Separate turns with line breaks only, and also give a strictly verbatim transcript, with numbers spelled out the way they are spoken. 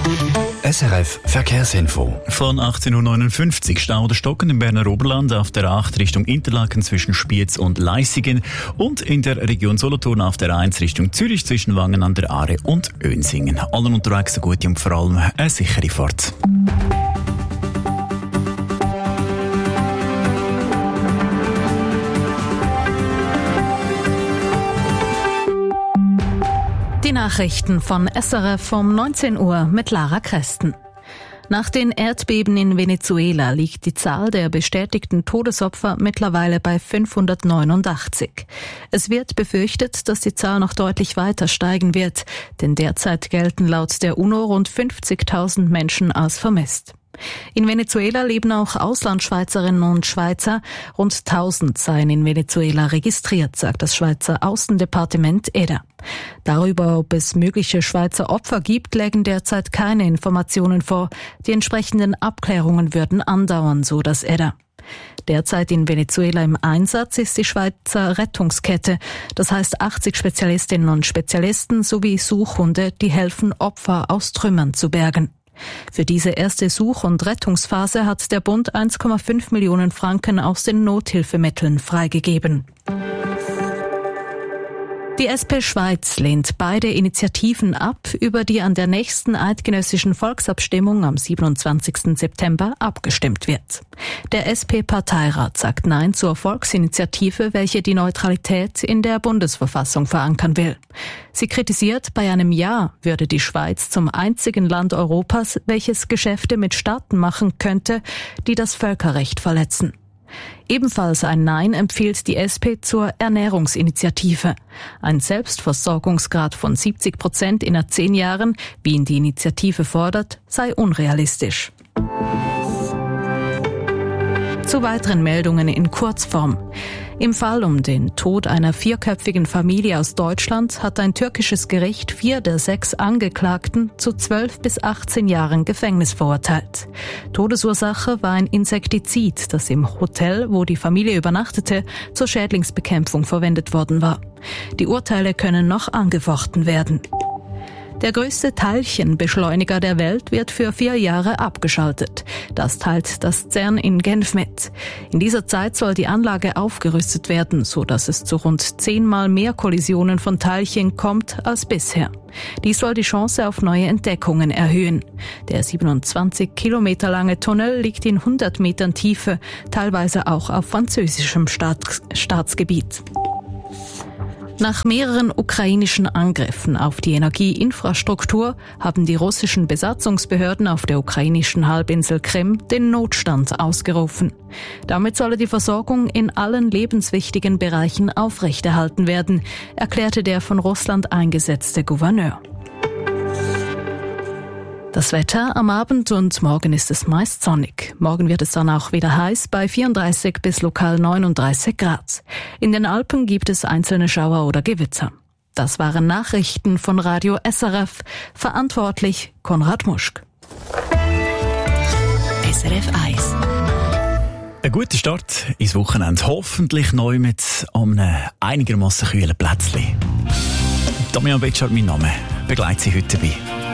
S R F Verkehrsinfo.
Von achtzehn Uhr neunundfünfzig Stau oder Stocken im Berner Oberland auf der acht Richtung Interlaken zwischen Spiez und Leissigen und in der Region Solothurn auf der eins Richtung Zürich zwischen Wangen an der Aare und Önsingen. Allen unterwegs eine gute und vor allem eine sichere Fahrt.
Die Nachrichten von S R F um neunzehn Uhr mit Lara Kresten. Nach den Erdbeben in Venezuela liegt die Zahl der bestätigten Todesopfer mittlerweile bei fünfhundertneunundachtzig. Es wird befürchtet, dass die Zahl noch deutlich weiter steigen wird, denn derzeit gelten laut der UNO rund fünfzigtausend Menschen als vermisst. In Venezuela leben auch Auslandschweizerinnen und Schweizer. Rund tausend seien in Venezuela registriert, sagt das Schweizer Außendepartement E D A. Darüber, ob es mögliche Schweizer Opfer gibt, lägen derzeit keine Informationen vor. Die entsprechenden Abklärungen würden andauern, so das E D A. Derzeit in Venezuela im Einsatz ist die Schweizer Rettungskette. Das heißt achtzig Spezialistinnen und Spezialisten sowie Suchhunde, die helfen, Opfer aus Trümmern zu bergen. Für diese erste Such- und Rettungsphase hat der Bund eins Komma fünf Millionen Franken aus den Nothilfemitteln freigegeben. Die S P Schweiz lehnt beide Initiativen ab, über die an der nächsten eidgenössischen Volksabstimmung am siebenundzwanzigsten September abgestimmt wird. Der S P-Parteirat sagt Nein zur Volksinitiative, welche die Neutralität in der Bundesverfassung verankern will. Sie kritisiert, bei einem Ja würde die Schweiz zum einzigen Land Europas, welches Geschäfte mit Staaten machen könnte, die das Völkerrecht verletzen. Ebenfalls ein Nein empfiehlt die S P zur Ernährungsinitiative. Ein Selbstversorgungsgrad von siebzig Prozent innerhalb zehn Jahren, wie ihn die Initiative fordert, sei unrealistisch. Zu weiteren Meldungen in Kurzform. Im Fall um den Tod einer vierköpfigen Familie aus Deutschland hat ein türkisches Gericht vier der sechs Angeklagten zu zwölf bis achtzehn Jahren Gefängnis verurteilt. Todesursache war ein Insektizid, das im Hotel, wo die Familie übernachtete, zur Schädlingsbekämpfung verwendet worden war. Die Urteile können noch angefochten werden. Der größte Teilchenbeschleuniger der Welt wird für vier Jahre abgeschaltet. Das teilt das CERN in Genf mit. In dieser Zeit soll die Anlage aufgerüstet werden, so dass es zu rund zehnmal mehr Kollisionen von Teilchen kommt als bisher. Dies soll die Chance auf neue Entdeckungen erhöhen. Der siebenundzwanzig Kilometer lange Tunnel liegt in hundert Metern Tiefe, teilweise auch auf französischem Staats- Staatsgebiet. Nach mehreren ukrainischen Angriffen auf die Energieinfrastruktur haben die russischen Besatzungsbehörden auf der ukrainischen Halbinsel Krim den Notstand ausgerufen. Damit solle die Versorgung in allen lebenswichtigen Bereichen aufrechterhalten werden, erklärte der von Russland eingesetzte Gouverneur. Das Wetter am Abend und morgen ist es meist sonnig. Morgen wird es dann auch wieder heiß bei vierunddreißig bis lokal neununddreißig Grad. In den Alpen gibt es einzelne Schauer oder Gewitter. Das waren Nachrichten von Radio S R F. Verantwortlich Konrad Muschk.
S R F eins.
Ein guter Start ins Wochenende. Hoffentlich neu mit einem einigermaßen kühlen Plätzchen. Damian Betschart, mein Name. Begleite Sie heute dabei.